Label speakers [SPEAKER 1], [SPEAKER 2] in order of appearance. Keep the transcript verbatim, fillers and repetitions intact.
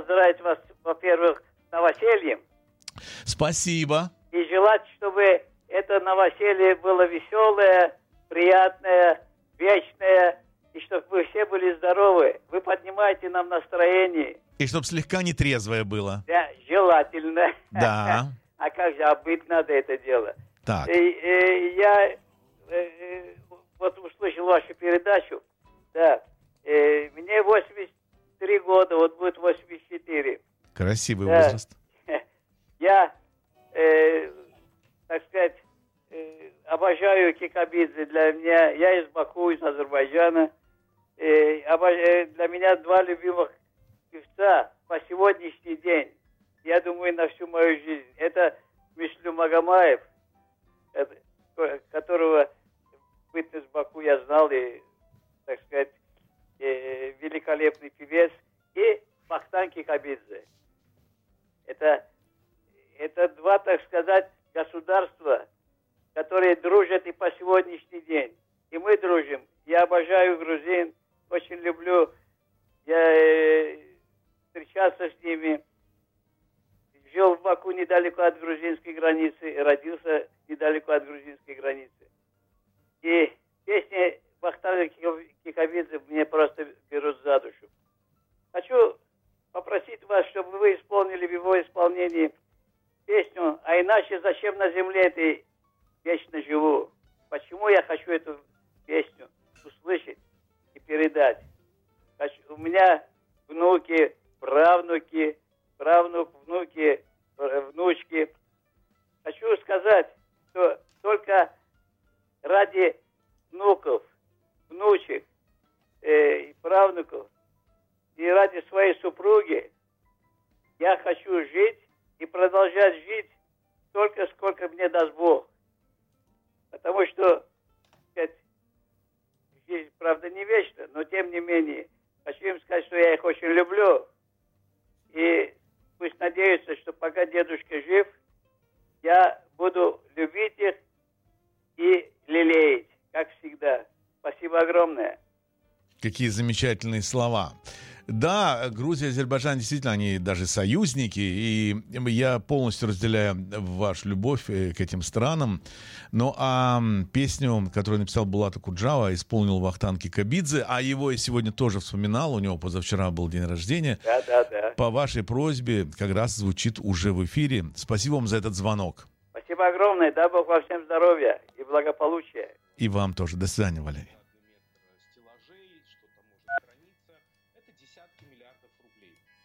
[SPEAKER 1] поздравить вас, во-первых, с новосельем.
[SPEAKER 2] Спасибо.
[SPEAKER 1] И желать, чтобы это новоселье было веселое, приятное, вечное, и чтобы вы все были здоровы. Вы поднимаете нам настроение.
[SPEAKER 2] И чтобы слегка нетрезвое было.
[SPEAKER 1] Да, желательно.
[SPEAKER 2] Да.
[SPEAKER 1] А как же, обыть надо это дело.
[SPEAKER 2] Так.
[SPEAKER 1] И, и, я э, вот услышал вашу передачу. Да. Э, мне восемьдесят три года, вот будет восемьдесят четыре.
[SPEAKER 2] Красивый
[SPEAKER 1] да.
[SPEAKER 2] возраст.
[SPEAKER 1] Я, э, так сказать, э, обожаю Кикабидзе. Для меня, я из Баку, из Азербайджана. Э, обож... Для меня два любимых певца по сегодняшний день. Я думаю, на всю мою жизнь. Это Муслим Магомаев, которого бытность в Баку я знал, и, так сказать, э, великолепный певец, и Вахтанг Кикабидзе. Это, это два, так сказать, государства, которые дружат и по сегодняшний день. И мы дружим. Я обожаю грузин, очень люблю я, э, встречаться с ними. Жил в Баку недалеко от грузинской границы, и родился недалеко от грузинской границы. И песни Вахтанга Кикабидзе мне просто берут за душу. Хочу попросить вас, чтобы вы исполнили в его исполнении песню «А иначе зачем на земле ты вечно живу?» Почему я хочу эту песню услышать и передать? Хочу, у меня внуки, правнуки, правнук, внуки, внучки. Хочу сказать, что только ради внуков, внучек э, и правнуков и ради своей супруги я хочу жить и продолжать жить столько, сколько мне даст Бог. Потому что, сказать, жизнь, правда, не вечна, но тем не менее, хочу им сказать, что я их очень люблю. И пусть надеются, что пока дедушка жив, я буду любить их и лелеять, как всегда. Спасибо огромное.
[SPEAKER 2] Какие замечательные слова. Да, Грузия и Азербайджан действительно, они даже союзники, и я полностью разделяю вашу любовь к этим странам. Ну, а песню, которую написал Булат Акуджава, исполнил Вахтанг Кикабидзе, а его я сегодня тоже вспоминал, у него позавчера был день рождения.
[SPEAKER 1] Да, да, да.
[SPEAKER 2] По вашей просьбе как раз звучит уже в эфире. Спасибо вам за этот звонок.
[SPEAKER 1] Спасибо огромное, дай Бог вам всем здоровья и благополучия.
[SPEAKER 2] И вам тоже. До свидания, Валерий.